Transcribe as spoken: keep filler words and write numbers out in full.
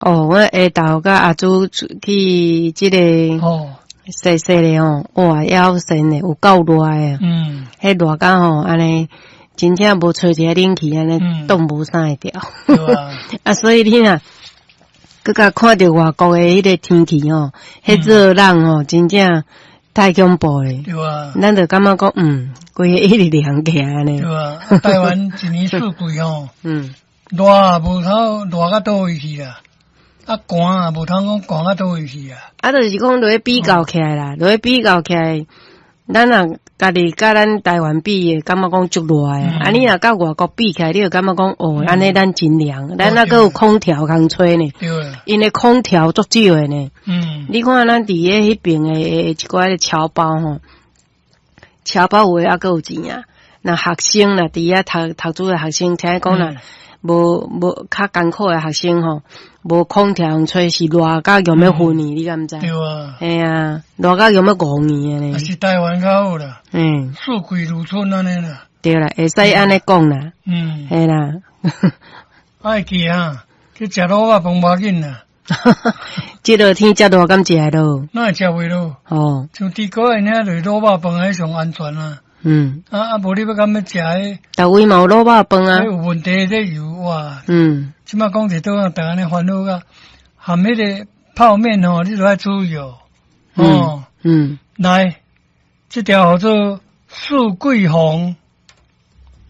哦，我下昼甲阿祖去即、這个哦，细细咧吼，哇，腰身咧有够热诶，嗯，迄热到吼安尼，真正无吹一下冷气安尼冻无啥会掉，对啊，啊，所以你若佮甲看着外国诶迄个天气吼，迄热浪吼，真正太恐怖咧，对啊，咱就感觉讲，嗯，规个一直凉起来呢，对啊， 台湾一年四季吼，嗯，热啊无通热到倒位去啦。啊，寒啊，无通讲寒到倒位去啊！ 啊，就是讲落去比较起来啦，落去比较起来，咱若家己甲咱台湾比诶，感觉讲足热诶。啊，你若甲外国比起来，你就感觉讲哦，安尼咱真凉，咱那个有空调通吹呢，因为空调足少诶呢。嗯，你看咱伫诶迄边诶一寡个侨胞吼，侨胞有诶还佫有钱啊。那学生啦，伫遐读读书诶学生，听讲啦。无无较艰苦诶学生吼，无空调用吹是热到用要昏去，你敢知？对啊，嘿啊，热到用要戆去安尼。 是台湾较好啦，嗯，四季如春安尼啦。 对啦，会使安尼讲啦，嗯，嘿啦。 爱去啊，去食卤肉饭无要紧啦。 即落天食热敢食会落？ 哪会食袂落？哦，像地沟因遐就是卤肉饭迄上安全啊。嗯，啊啊，无你要敢要食迄？ 逐位嘛有卤肉饭啊。 有问题咧有哇。嗯，即摆讲一倒啊，逐个咧烦恼个，含迄个泡面吼，你都要注意哦。哦，嗯，来，这条叫做四季红，